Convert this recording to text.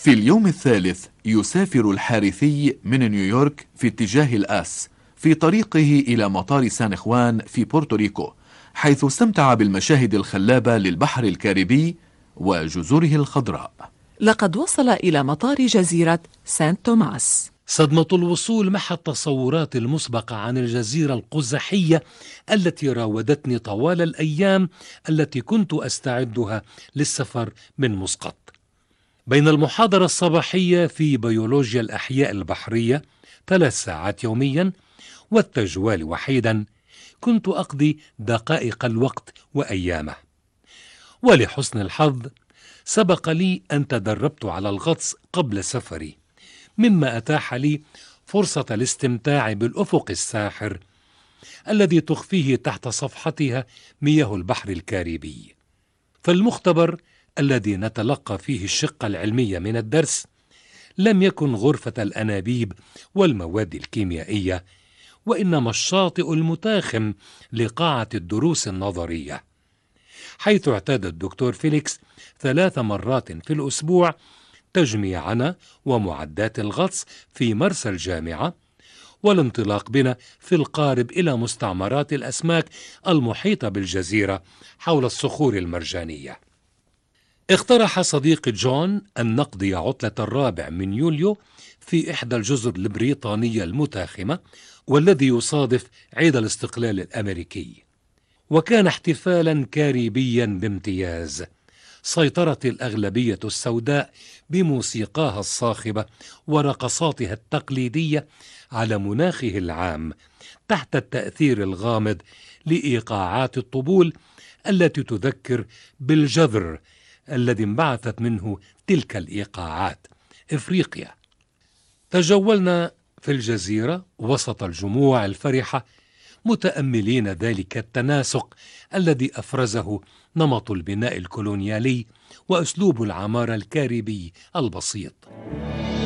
في اليوم الثالث يسافر الحارثي من نيويورك في اتجاه الآس في طريقه إلى مطار سان إخوان في بورتوريكو، حيث استمتع بالمشاهد الخلابة للبحر الكاريبي وجزره الخضراء. لقد وصل إلى مطار جزيرة سانت توماس. صدمة الوصول محى التصورات المسبقة عن الجزيرة القزحية التي راودتني طوال الأيام التي كنت أستعدها للسفر من مسقط. بين المحاضرة الصباحية في بيولوجيا الأحياء البحرية 3 ساعات يوميا والتجوال وحيدا، كنت أقضي دقائق الوقت وأيامه. ولحسن الحظ سبق لي أن تدربت على الغطس قبل سفري، مما أتاح لي فرصة الاستمتاع بالأفق الساحر الذي تخفيه تحت صفحتها مياه البحر الكاريبي. فالمختبر الذي نتلقى فيه الشق العلمي من الدرس لم يكن غرفة الأنابيب والمواد الكيميائية، وإنما الشاطئ المتاخم لقاعة الدروس النظرية، حيث اعتاد الدكتور فيليكس 3 مرات في الأسبوع تجميعنا ومعدات الغطس في مرسى الجامعة، والانطلاق بنا في القارب إلى مستعمرات الأسماك المحيطة بالجزيرة حول الصخور المرجانية. اقترح صديقي جون أن نقضي عطلة 4 من يوليو في إحدى الجزر البريطانية المتاخمة، والذي يصادف عيد الاستقلال الأمريكي، وكان احتفالا كاريبيا بامتياز. سيطرت الأغلبية السوداء بموسيقاها الصاخبة ورقصاتها التقليدية على مناخه العام، تحت التأثير الغامض لإيقاعات الطبول التي تذكر بالجذر الذي انبعثت منه تلك الإيقاعات، إفريقيا. تجولنا في الجزيرة وسط الجموع الفرحة، متأملين ذلك التناسق الذي أفرزه نمط البناء الكولونيالي وأسلوب العمارة الكاريبي البسيط.